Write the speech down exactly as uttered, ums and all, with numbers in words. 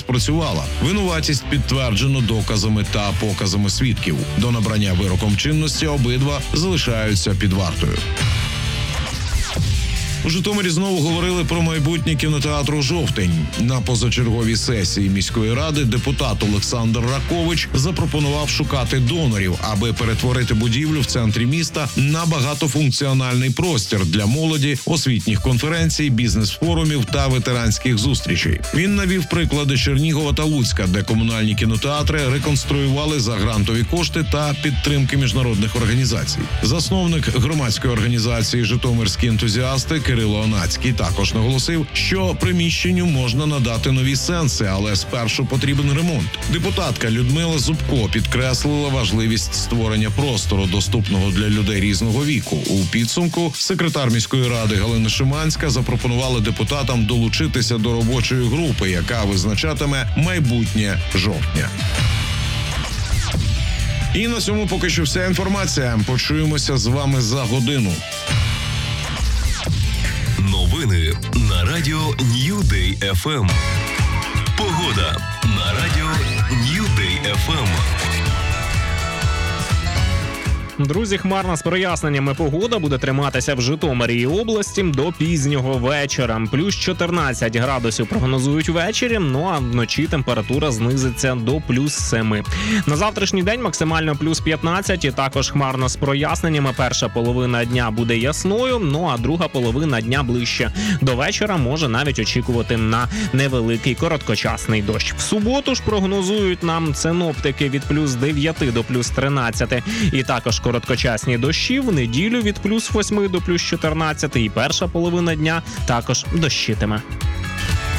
спрацювала. Винуватість підтверджено доказами та показами свідків. До набрання вироком чинності обидва залишаються під вартою. У Житомирі знову говорили про майбутнє кінотеатру «Жовтень». На позачерговій сесії міської ради депутат Олександр Ракович запропонував шукати донорів, аби перетворити будівлю в центрі міста на багатофункціональний простір для молоді, освітніх конференцій, бізнес-форумів та ветеранських зустрічей. Він навів приклади Чернігова та Луцька, де комунальні кінотеатри реконструювали за грантові кошти та підтримки міжнародних організацій. Засновник громадської організації «Житомирські ентузіасти» Кирило Онацький також наголосив, що приміщенню можна надати нові сенси, але спершу потрібен ремонт. Депутатка Людмила Зубко підкреслила важливість створення простору, доступного для людей різного віку. У підсумку секретар міської ради Галина Шиманська запропонувала депутатам долучитися до робочої групи, яка визначатиме майбутнє жовтня. І на цьому поки що вся інформація. Почуємося з вами за годину. Новини на радіо New Day еф ем. Погода на радіо New Day еф ем. Друзі, хмарна з проясненнями погода буде триматися в Житомирі і області до пізнього вечора. Плюс чотирнадцять градусів прогнозують ввечері, ну а вночі температура знизиться до плюс семи. На завтрашній день максимально плюс п'ятнадцять і також хмарно з проясненнями. Перша половина дня буде ясною, ну а друга половина дня ближче до вечора може навіть очікувати на невеликий короткочасний дощ. В суботу ж прогнозують нам синоптики від плюс дев'яти до плюс тринадцяти і також короткочасні дощі, в неділю від плюс восьми до плюс чотирнадцяти і перша половина дня також дощитиме.